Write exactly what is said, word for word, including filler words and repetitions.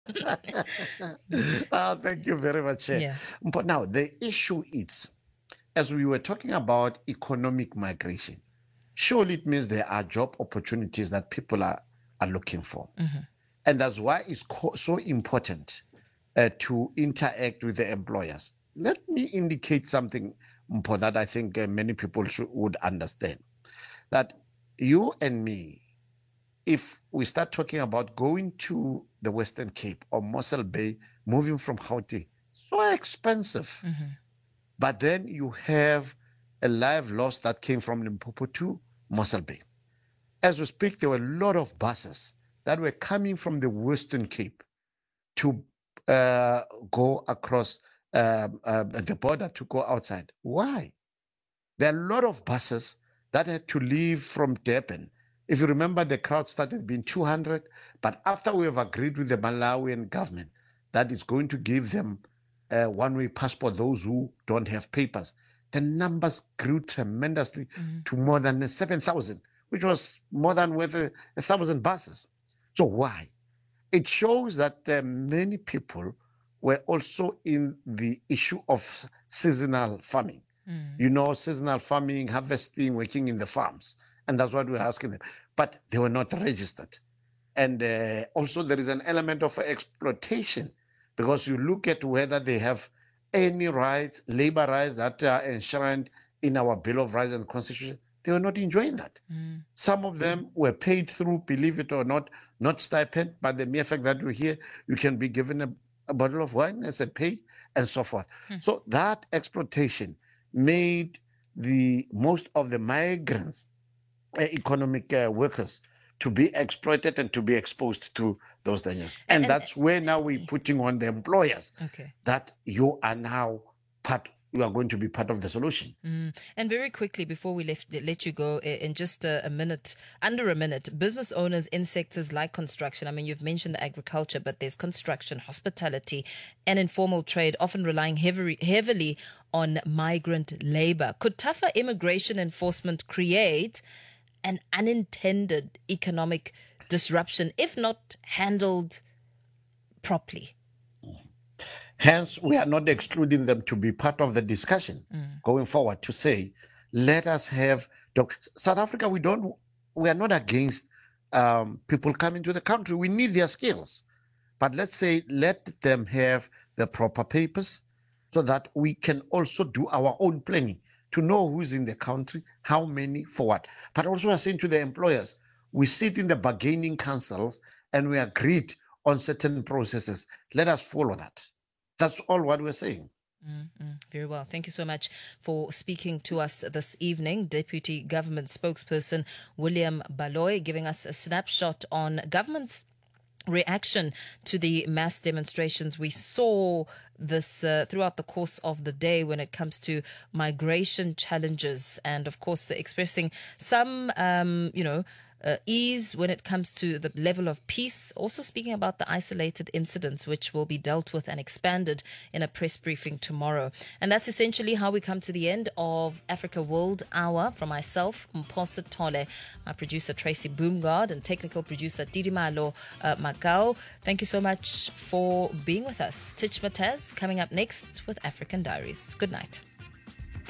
Ah, thank you very much. eh. Yeah. But now the issue is, as we were talking about economic migration, surely it means there are job opportunities that people are, are looking for. Mm-hmm. And that's why it's co- so important uh, to interact with the employers. Let me indicate something Mpo, that I think uh, many people should, would understand. That you and me, if we start talking about going to the Western Cape or Mossel Bay, moving from Gauteng, so expensive. Mm-hmm. But then you have a live loss that came from Limpopo to Mossel Bay. As we speak, there were a lot of buses that were coming from the Western Cape to uh, go across um, uh, the border to go outside. Why? There are a lot of buses that had to leave from Durban. If you remember, the crowd started being two hundred, but after we have agreed with the Malawian government that it's going to give them a one-way passport, those who don't have papers, the numbers grew tremendously Mm-hmm. to more than seven thousand, which was more than with a, a thousand buses. So why? It shows that uh, many people were also in the issue of seasonal farming. Mm. You know, seasonal farming, harvesting, working in the farms. And that's what we're asking them. But they were not registered. And uh, also, there is an element of exploitation because you look at whether they have any rights, labor rights that are enshrined in our Bill of Rights and Constitution. They were not enjoying that. Mm. Some of them were paid through, believe it or not, not stipend, but the mere fact that you're here, you can be given a, a bottle of wine as a pay and so forth. Mm. So that exploitation made the most of the migrants, uh, economic uh, workers, to be exploited and to be exposed to those dangers. And, And and that's where now we're putting on the employers okay. that you are now part, you are going to be part of the solution. Mm. And very quickly, before we left, let you go, in just a, a minute, under a minute, business owners in sectors like construction. I mean, you've mentioned agriculture, but there's construction, hospitality, and informal trade, often relying heavily, heavily on migrant labor. Could tougher immigration enforcement create an unintended economic disruption if not handled properly? Hence, we are not excluding them to be part of the discussion Mm. going forward to say, let us have doc- South Africa. We don't, we are not against um, people coming to the country. We need their skills, but let's say let them have the proper papers so that we can also do our own planning to know who's in the country, how many, for what. But also, we're saying to the employers, we sit in the bargaining councils and we agreed on certain processes. Let us follow that. That's all what we're saying. Mm-hmm. Very well. Thank you so much for speaking to us this evening. Deputy Government Spokesperson William Baloyi giving us a snapshot on government's reaction to the mass demonstrations we saw this uh, throughout the course of the day when it comes to migration challenges, and of course expressing some um, you know uh, ease when it comes to the level of peace, also speaking about the isolated incidents which will be dealt with and expanded in a press briefing tomorrow. And that's essentially how we come to the end of Africa World Hour. From myself, Mphosa Tole, my producer Tracy Boomgard, and technical producer Didimalo uh, Macau. Thank you so much for being with us. Titch Mataz coming up next with African Diaries. Good night.